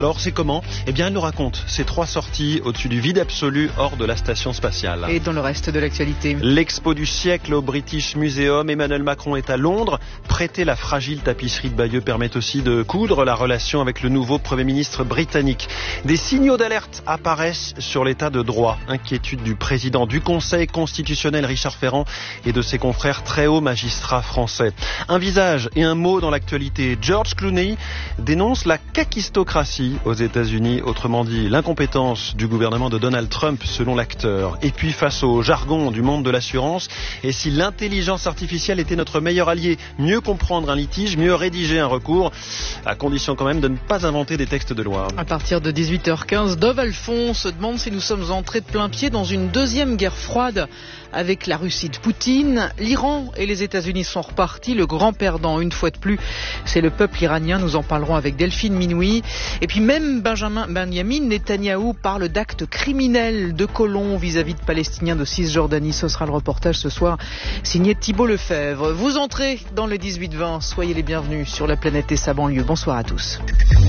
Alors c'est comment ? Eh bien elle nous raconte ces 3 sorties au-dessus du vide absolu hors de la station spatiale. Et dans le reste de l'actualité, l'expo du siècle au British Museum, Emmanuel Macron est à Londres. Prêter la fragile tapisserie de Bayeux permet aussi de coudre la relation avec le nouveau Premier ministre britannique. Des signaux d'alerte apparaissent sur l'état de droit. Inquiétude du président du Conseil constitutionnel Richard Ferrand et de ses confrères très hauts magistrats français. Un visage et un mot dans l'actualité. George Clooney dénonce la kakistocratie aux États-Unis, autrement dit l'incompétence du gouvernement de Donald Trump selon l'acteur. Et puis face au jargon du monde de l'assurance, et si l'intelligence artificielle était notre meilleur allié, mieux comprendre un litige, mieux rédiger un recours, à condition quand même de ne pas inventer des textes de loi. À partir de 18h15, Dove Alphonse se demande si nous sommes entrés de plein pied dans une deuxième guerre froide avec la Russie de Poutine. L'Iran et les États-Unis sont repartis. Le grand perdant, une fois de plus, c'est le peuple iranien. Nous en parlerons avec Delphine Minoui. Et puis même Benjamin Netanyahou parle d'actes criminels de colons vis-à-vis de Palestiniens de Cisjordanie. Ce sera le reportage ce soir, signé Thibault Lefebvre. Vous entrez dans le 18-20. Soyez les bienvenus sur la planète et sa banlieue. Bonsoir à tous.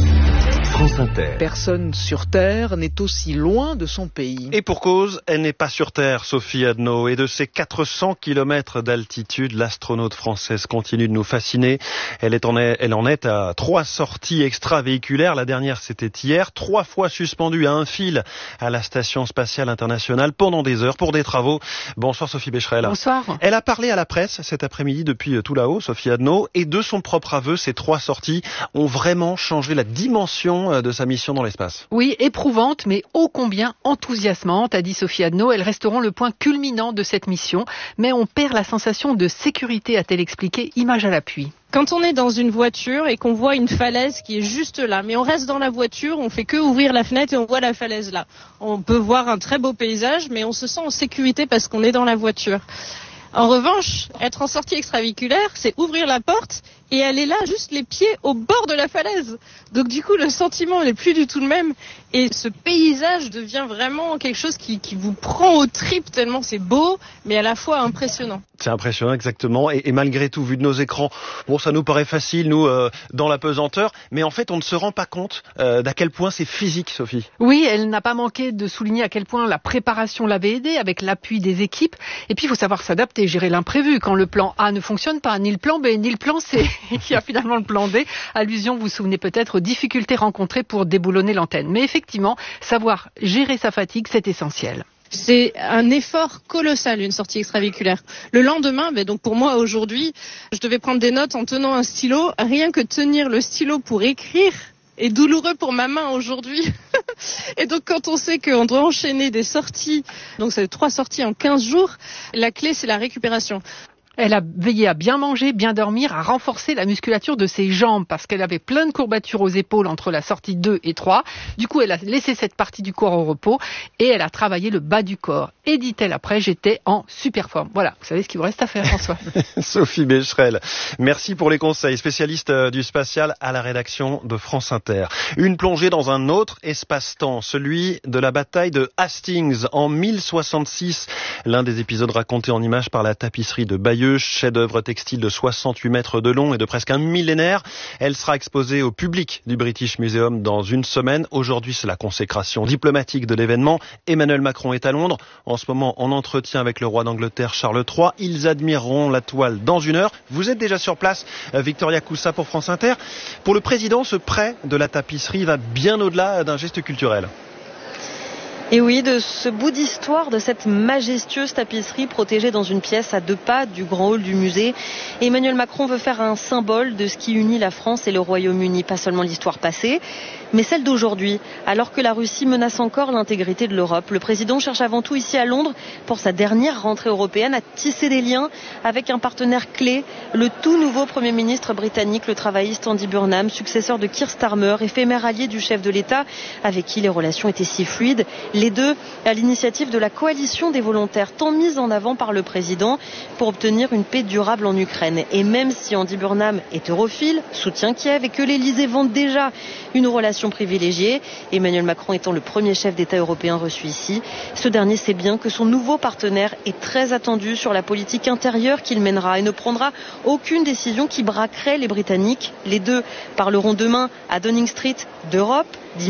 France Inter. Personne sur Terre n'est aussi loin de son pays. Et pour cause, elle n'est pas sur Terre, Sophie Adno. Et de ses 400 km d'altitude, l'astronaute française continue de nous fasciner. Elle en est à 3 sorties extravéhiculaires. La dernière, c'était hier. 3 fois suspendue à un fil à la Station Spatiale Internationale pendant des heures pour des travaux. Bonsoir Sophie Becherel. Bonsoir. Elle a parlé à la presse cet après-midi depuis tout là-haut, Sophie Adno. Et de son propre aveu, ces 3 sorties ont vraiment changé la dimension de sa mission dans l'espace. Oui, éprouvante, mais ô combien enthousiasmante, a dit Sophie Adno. Elles resteront le point culminant de cette mission, mais on perd la sensation de sécurité, a-t-elle expliqué, image à l'appui. Quand on est dans une voiture et qu'on voit une falaise qui est juste là, mais on reste dans la voiture, on fait que ouvrir la fenêtre et on voit la falaise là. On peut voir un très beau paysage, mais on se sent en sécurité parce qu'on est dans la voiture. En revanche, être en sortie extravéhiculaire, c'est ouvrir la porte et elle est là, juste les pieds au bord de la falaise. Donc du coup, le sentiment n'est plus du tout le même. Et ce paysage devient vraiment quelque chose qui vous prend aux tripes tellement c'est beau, mais à la fois impressionnant. C'est impressionnant, exactement. Et malgré tout, vu de nos écrans, bon, ça nous paraît facile, nous, dans la pesanteur. Mais en fait, on ne se rend pas compte d'à quel point c'est physique, Sophie. Oui, elle n'a pas manqué de souligner à quel point la préparation l'avait aidée avec l'appui des équipes. Et puis, il faut savoir s'adapter, gérer l'imprévu. Quand le plan A ne fonctionne pas, ni le plan B, ni le plan C, il y a finalement le plan D. Allusion, vous vous souvenez peut-être, aux difficultés rencontrées pour déboulonner l'antenne. Mais effectivement, savoir gérer sa fatigue, c'est essentiel. C'est un effort colossal, une sortie extravéhiculaire. Le lendemain, donc pour moi aujourd'hui, je devais prendre des notes en tenant un stylo. Rien que tenir le stylo pour écrire est douloureux pour ma main aujourd'hui. Et donc quand on sait qu'on doit enchaîner des sorties, donc c'est 3 sorties en 15 jours, la clé c'est la récupération. Elle a veillé à bien manger, bien dormir, à renforcer la musculature de ses jambes parce qu'elle avait plein de courbatures aux épaules entre la sortie 2 et 3. Du coup, elle a laissé cette partie du corps au repos et elle a travaillé le bas du corps. Et dit-elle après, j'étais en super forme. Voilà, vous savez ce qu'il vous reste à faire, François. Sophie Becherel, merci pour les conseils. Spécialiste du spatial à la rédaction de France Inter. Une plongée dans un autre espace-temps, celui de la bataille de Hastings en 1066. L'un des épisodes racontés en images par la tapisserie de Bayeux, chef-d'œuvre textile de 68 mètres de long et de presque un millénaire. Elle sera exposée au public du British Museum dans une semaine. Aujourd'hui, c'est la consécration diplomatique de l'événement. Emmanuel Macron est à Londres, en ce moment en entretien avec le roi d'Angleterre Charles III. Ils admireront la toile dans 1 heure. Vous êtes déjà sur place, Victoria Coussa pour France Inter. Pour le président, ce prêt de la tapisserie va bien au-delà d'un geste culturel. Et oui, de ce bout d'histoire de cette majestueuse tapisserie protégée dans une pièce à 2 pas du grand hall du musée, Emmanuel Macron veut faire un symbole de ce qui unit la France et le Royaume-Uni, pas seulement l'histoire passée, mais celle d'aujourd'hui. Alors que la Russie menace encore l'intégrité de l'Europe, le président cherche avant tout ici à Londres, pour sa dernière rentrée européenne, à tisser des liens avec un partenaire clé, le tout nouveau Premier ministre britannique, le travailliste Andy Burnham, successeur de Keir Starmer, éphémère allié du chef de l'État, avec qui les relations étaient si fluides. Les deux à l'initiative de la coalition des volontaires, tant mise en avant par le président pour obtenir une paix durable en Ukraine. Et même si Andy Burnham est europhile, soutient Kiev et que l'Elysée vante déjà une relation privilégiée, Emmanuel Macron étant le premier chef d'État européen reçu ici, ce dernier sait bien que son nouveau partenaire est très attendu sur la politique intérieure qu'il mènera et ne prendra aucune décision qui braquerait les Britanniques. Les deux parleront demain à Downing Street d'Europe.